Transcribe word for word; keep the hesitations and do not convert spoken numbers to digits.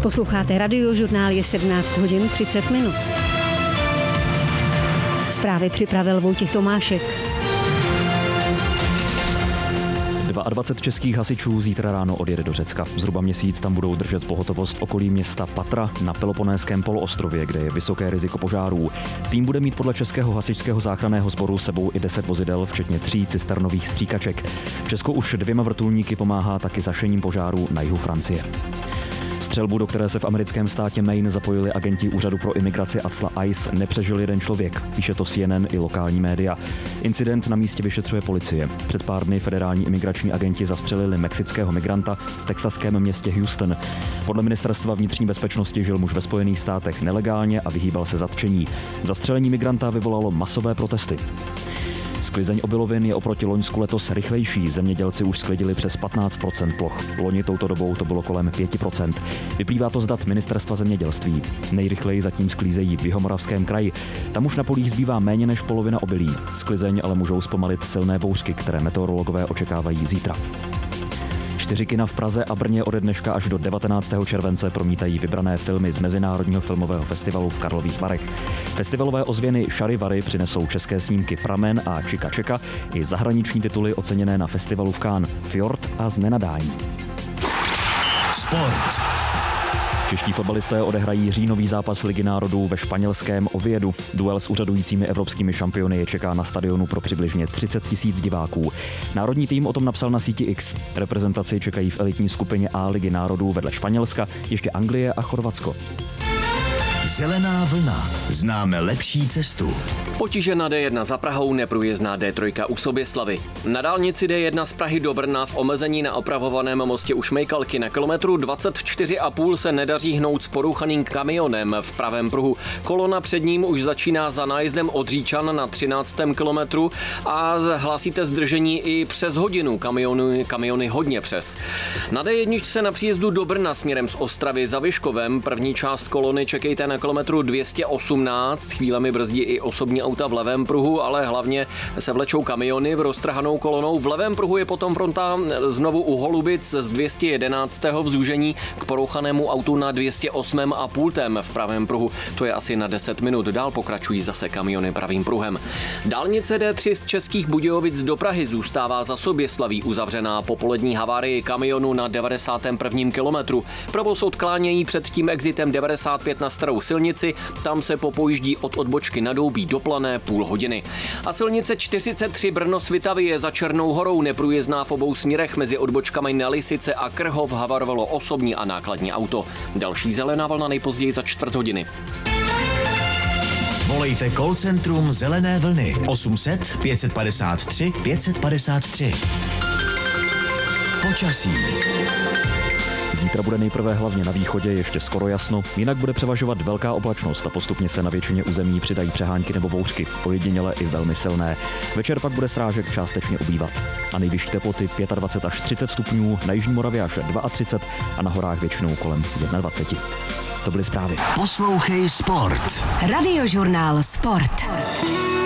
Posloucháte Radiožurnál, je sedmnáct hodin třicet minut. Zprávy připravil Vojtěch Tomášek. dvacet dva českých hasičů zítra ráno odjede do Řecka. Zhruba měsíc tam budou držet pohotovost v okolí města Patra na Peloponésském poloostrově, kde je vysoké riziko požárů. Tým bude mít podle Českého hasičského záchranného sboru sebou i deset vozidel, včetně tří cisternových stříkaček. Česko už dvěma vrtulníky pomáhá taky zašením požáru na jihu Francie. Střelbu, do které se v americkém státě Maine zapojili agenti Úřadu pro imigraci A C L A I C E, nepřežil jeden člověk. Píše to C N N i lokální média. Incident na místě vyšetřuje policie. Před pár dny federální imigrační agenti zastřelili mexického migranta v texaském městě Houston. Podle ministerstva vnitřní bezpečnosti žil muž ve Spojených státech nelegálně a vyhýbal se zatčení. Zastřelení migranta vyvolalo masové protesty. Sklizeň obilovin je oproti loňsku letos rychlejší. Zemědělci už sklidili přes patnáct procent ploch. Loni touto dobou to bylo kolem pět procent. Vyplývá to z dat Ministerstva zemědělství. Nejrychleji zatím sklízejí v Jihomoravském kraji. Tam už na polích zbývá méně než polovina obilí. Sklizeň ale můžou zpomalit silné bouřky, které meteorologové očekávají zítra. Čtyři kina v Praze a Brně ode dneška až do devatenáctého července promítají vybrané filmy z Mezinárodního filmového festivalu v Karlových Varech. Festivalové ozvěny Šary-Vary přinesou české snímky Pramen a Čika Čeka i zahraniční tituly oceněné na festivalu v Cannes Fjord a Znenadání. Sport. Čeští fotbalisté odehrají říjnový zápas Ligy národů ve španělském Oviedu. Duel s úřadujícími evropskými šampiony je čeká na stadionu pro přibližně třicet tisíc diváků. Národní tým o tom napsal na síti X. Reprezentaci čekají v elitní skupině A Ligy národů vedle Španělska ještě Anglie a Chorvatsko. Zelená vlna. Známe lepší cestu. Potíže na D jedna za Prahou, neprůjezdná D tři u Soběslavy. Na dálnici D jedna z Prahy do Brna v omezení na opravovaném mostě u Šmejkalky na kilometru dvacet čtyři a půl se nedaří hnout s porouchaným kamionem v pravém pruhu. Kolona před ním už začíná za nájezdem od Říčan na třináctém kilometru a hlásíte zdržení i přes hodinu. Kamiony, kamiony hodně přes. Na D jedna se na příjezdu do Brna směrem z Ostravy za Vyškovem první část kolony čekejte na kilometru dvě stě osmnáct. Chvílemi brzdí i osobní auta v levém pruhu, ale hlavně se vlečou kamiony v roztrhanou kolonou. V levém pruhu je potom fronta znovu u Holubic z dvě stě jedenáctého v zúžení k porouchanému autu na dvě stě osm a půl v pravém pruhu. To je asi na deset minut. Dál pokračují zase kamiony pravým pruhem. Dálnice D tři z Českých Budějovic do Prahy zůstává za Soběslaví uzavřená po polední havárii kamionu na devadesátém prvním kilometru. Provoz odklánějí před tím exitem devadesát pět na starou silnici, tam se popojíždí od odbočky na Doubí do Plané půl hodiny. A silnice čtyřicet tři Brno-Svitavy je za Černou horou neprůjezdná v obou směrech mezi odbočkami na Lisice a Krhov havarovalo osobní a nákladní auto. Další zelená vlna nejpozději za čtvrt hodiny. Volejte call centrum Zelené vlny osm set pět padesát tři pět padesát tři. Počasí. Zítra bude nejprve hlavně na východě ještě skoro jasno, jinak bude převažovat velká oblačnost a postupně se na většině území přidají přehánky nebo bouřky, ojediněle i velmi silné. Večer pak bude srážek částečně ubývat. A nejvyšší teploty dvacet pět až třicet stupňů, na jižní Moravě až třicet dva a na horách většinou kolem dvacet jedna. To byly zprávy. Poslouchej sport. Radiožurnál Sport.